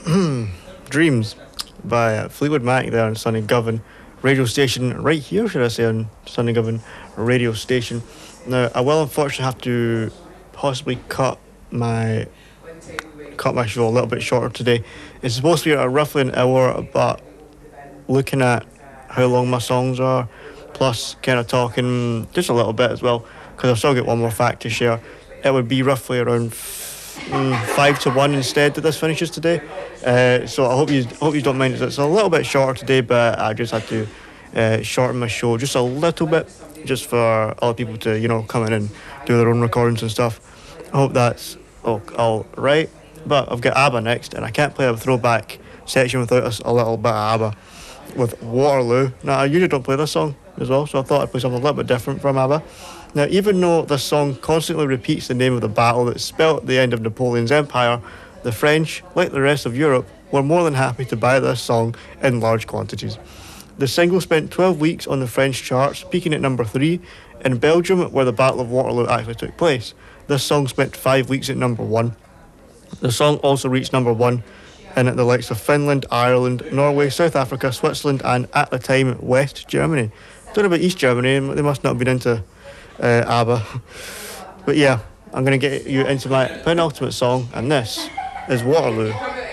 Dreams by Fleetwood Mac there on Sunny Govan radio station, right here, should I say, on Sunny Govan radio station. Now, I will unfortunately have to possibly cut my show a little bit shorter today. It's supposed to be roughly an hour, but looking at how long my songs are, plus kind of talking just a little bit as well, because I've still got one more fact to share, it would be roughly around 5 to 1 instead that this finishes today. So I hope you don't mind. It's a little bit shorter today, but I just had to shorten my show just a little bit, just for other people to come in and do their own recordings and stuff. I hope that's all right. But I've got ABBA next, and I can't play a throwback section without a little bit of ABBA with Waterloo. Now, I usually don't play this song as well, so I thought I'd play something a little bit different from ABBA. Now, even though this song constantly repeats the name of the battle that spelt the end of Napoleon's empire, the French, like the rest of Europe, were more than happy to buy this song in large quantities. The single spent 12 weeks on the French charts, peaking at number 3. In Belgium, where the Battle of Waterloo actually took place, this song spent 5 weeks at number 1. The song also reached number 1 in the likes of Finland, Ireland, Norway, South Africa, Switzerland, and at the time, West Germany. Don't know about East Germany, they must not have been into ABBA. But yeah, I'm going to get you into my penultimate song, and this is Waterloo.